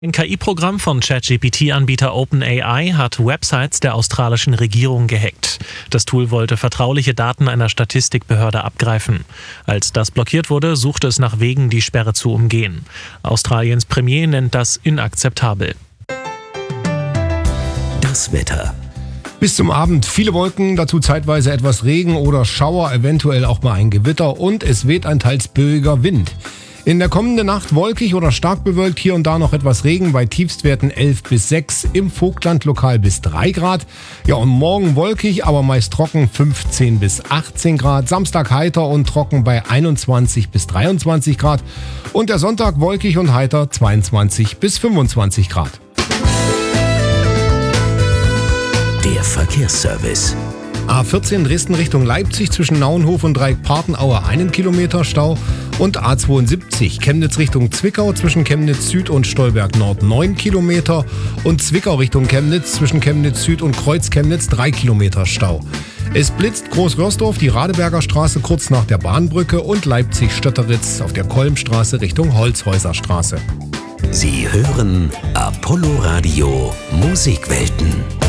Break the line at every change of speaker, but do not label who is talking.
Ein KI-Programm von ChatGPT-Anbieter OpenAI hat Websites der australischen Regierung gehackt. Das Tool wollte vertrauliche Daten einer Statistikbehörde abgreifen. Als das blockiert wurde, suchte es nach Wegen, die Sperre zu umgehen. Australiens Premier nennt das inakzeptabel.
Das Wetter.
Bis zum Abend viele Wolken, dazu zeitweise etwas Regen oder Schauer, eventuell auch mal ein Gewitter und es weht ein teils böiger Wind. In der kommenden Nacht wolkig oder stark bewölkt, hier und da noch etwas Regen, bei Tiefstwerten 11 bis 6, im Vogtland lokal bis 3 Grad. Ja, und morgen wolkig, aber meist trocken, 15 bis 18 Grad. Samstag heiter und trocken bei 21 bis 23 Grad. Und der Sonntag wolkig und heiter, 22 bis 25 Grad.
Der Verkehrsservice.
A14 Dresden Richtung Leipzig zwischen Nauenhof und Dreieck-Partenaue 1 Kilometer Stau und A72 Chemnitz Richtung Zwickau zwischen Chemnitz Süd und Stolberg Nord 9 Kilometer und Zwickau Richtung Chemnitz zwischen Chemnitz Süd und Kreuz Chemnitz 3 Kilometer Stau. Es blitzt Großröhrsdorf, die Radeberger Straße kurz nach der Bahnbrücke und Leipzig-Stötteritz auf der Kolmstraße Richtung Holzhäuser Straße.
Sie hören Apollo Radio Musikwelten.